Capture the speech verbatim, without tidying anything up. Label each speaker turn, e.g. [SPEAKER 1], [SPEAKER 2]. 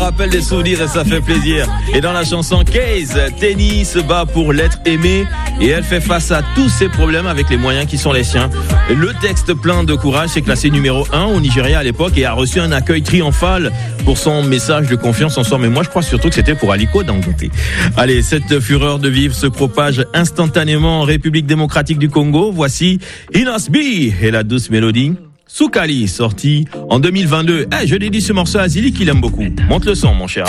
[SPEAKER 1] rappelle des souvenirs et ça fait plaisir. Et dans la chanson Case, Tenny se bat pour l'être aimé et elle fait face à tous ses problèmes avec les moyens qui sont les siens. Le texte plein de courage s'est classé numéro un au Nigeria à l'époque et a reçu un accueil triomphal pour son message de confiance en soi. Mais moi, je crois surtout que c'était pour Aliko Dangote. Allez, cette fureur de vivre se propage instantanément en République démocratique du Congo. Voici Inas B et la douce mélodie Soukali, sortie en deux mille vingt-deux. Eh, hey, je l'ai dit, ce morceau à Zili qu'il aime beaucoup. Monte le son, mon cher.